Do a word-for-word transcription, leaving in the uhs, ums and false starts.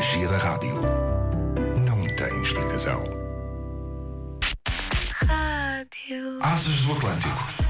magia da rádio. Não tem explicação. Rádio. Asas do Atlântico.